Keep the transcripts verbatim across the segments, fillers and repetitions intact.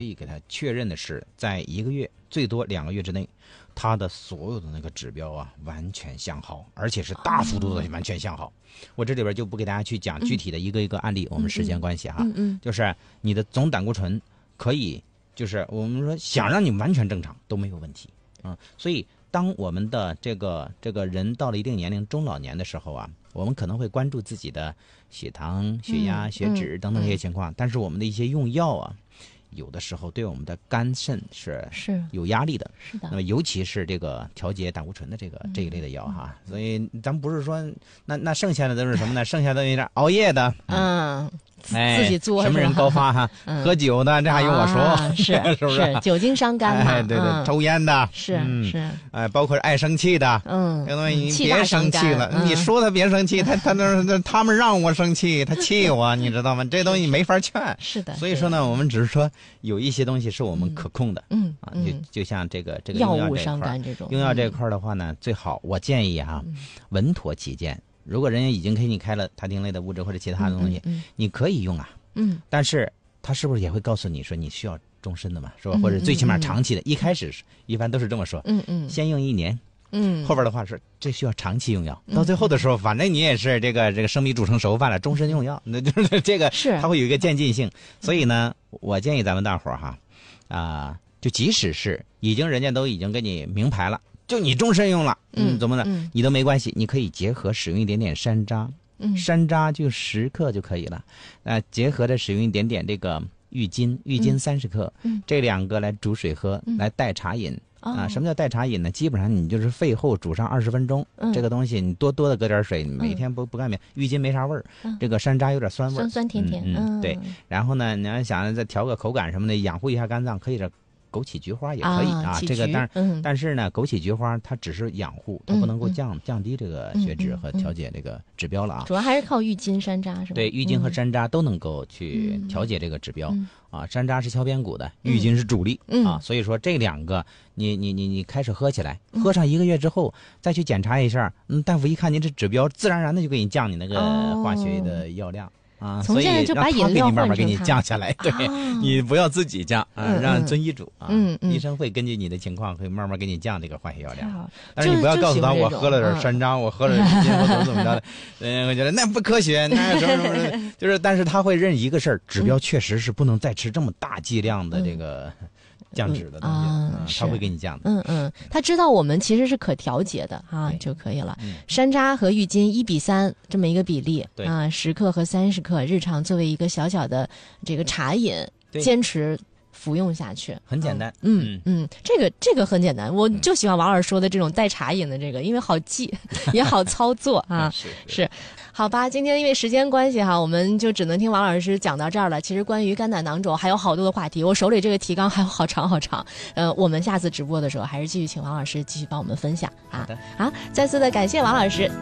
可以给他确认的是，在一个月最多两个月之内，他的所有的那个指标啊完全向好，而且是大幅度的完全向好。哦、我这里边就不给大家去讲具体的一个一个案例，嗯、我们时间关系哈， 嗯嗯， 就是你的总胆固醇可以，就是我们说想让你完全正常都没有问题啊、嗯。所以当我们的这个这个人到了一定年龄中老年的时候啊，我们可能会关注自己的血糖、血压、 嗯、 血脂等等这些情况，嗯、但是我们的一些用药啊。有的时候对我们的肝肾是是有压力的， 是的。 那么尤其是这个调节胆固醇的这个、嗯、这一类的药哈，所以咱们不是说那那剩下的都是什么呢？剩下的有点熬夜的， 嗯， 哎， 自己做什么人高发哈？ 嗯、 喝酒的，这还用我说？ 啊、是是不是？ 是酒精伤肝嘛？ 哎，对对， 嗯、 抽烟的， 是、 嗯、 是， 哎，包括爱生气的， 嗯， 这个东西你别生气了， 嗯、 你说他别生气，他他那他们让我生气，他气我，你知道吗？这东西没法劝。 是的。 所以说呢，我们只是说有一些东西是我们可控的， 嗯啊，就就像这个这个药用药物伤肝这种， 用药这块的话呢，最好我建议哈，稳妥起见。如果人家已经给你开了他汀类的物质或者其他的东西， 嗯嗯、 你可以用啊， 嗯， 但是他是不是也会告诉你说你需要终身的嘛，是吧？或者最起码长期的， 嗯、 一开始一般都是这么说， 嗯嗯， 先用一年， 嗯， 后边的话是这需要长期用药，到最后的时候，反正你也是这个这个生米煮成熟饭了，终身用药，那就是这个是它会有一个渐进性，所以呢，我建议咱们大伙儿哈，啊、呃，就即使是已经人家都已经给你明牌了。就你终身用了，嗯，怎么呢？ 嗯、 你都没关系，你可以结合使用一点点山楂， 嗯， 山楂就十克就可以了，呃，结合着使用一点点这个郁金，郁金三十克， 嗯， 这两个来煮水喝， 嗯、 来代茶饮。 哦、 啊，什么叫代茶饮呢？基本上你就是肺后煮上二十分钟， 嗯、 这个东西你多多的搁点水，你每天不不干别，郁金没啥味儿， 嗯、 这个山楂有点酸味儿， 酸酸甜甜， 嗯，嗯对。然后呢，你要想再调个口感什么的，养护一下肝脏，可以这。枸杞菊花也可以啊， 啊这个当然， 嗯、 但是呢，枸杞菊花它只是养护，它不能够降、嗯、降低这个血脂和调节这个指标了啊。 主要还是靠郁金、山楂是吧？ 对，郁金和山楂都能够去调节这个指标、 嗯、 啊。山楂是敲边鼓的，郁金是主力、 嗯、 啊，所以说这两个你你你你开始喝起来，喝上一个月之后、嗯、再去检查一下，嗯，大夫一看您这指标，自然而然的就给你降你那个化学的药量。哦啊， 从现在就把饮料给你慢慢给你降下来，对、哦、你不要自己降啊， 嗯、 让遵医嘱啊， 嗯嗯， 医生会根据你的情况会慢慢给你降这个化学药量。但是你不要告诉他我喝了点山楂， 嗯、 我喝了郁金，我怎么怎么着的，嗯，我觉得那不科学，那什么什么的，就是，但是他会认一个事儿，指标确实是不能再吃这么大剂量的这个。嗯降脂的东西， 嗯嗯、他会给你降的。 嗯嗯，他知道我们其实是可调节的啊就可以了。嗯、山楂和郁金一比三这么一个比例啊，十克和三十克，日常作为一个小小的这个茶饮，坚持服用下去， 很简单。 嗯嗯，嗯这个这个很简单，我就喜欢王老师说的这种代茶饮的这个，因为好记也好操作啊。 是是, 是。好吧，今天因为时间关系哈，我们就只能听王老师讲到这儿了。其实关于肝胆囊肿还有好多的话题，我手里这个提纲还有好长好长。呃，我们下次直播的时候还是继续请王老师继续帮我们分享啊。 好的， 好，再次的感谢王老师。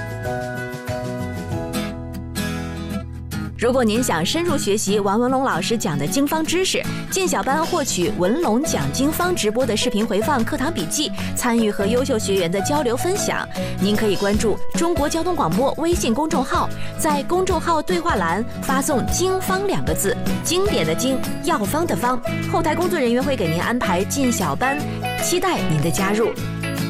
如果您想深入学习王文龙老师讲的经方知识，进小班获取文龙讲经方直播的视频回放、课堂笔记，参与和优秀学员的交流分享，您可以关注中国交通广播微信公众号，在公众号对话栏发送“经方”两个字，经典的经，药方的方，后台工作人员会给您安排进小班，期待您的加入。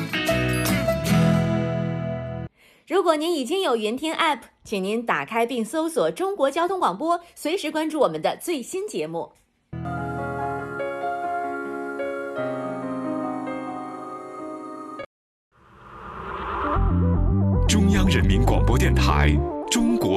如果您已经有云听 App， 请您打开并搜索中国交通广播，随时关注我们的最新节目。 中央人民广播电台中国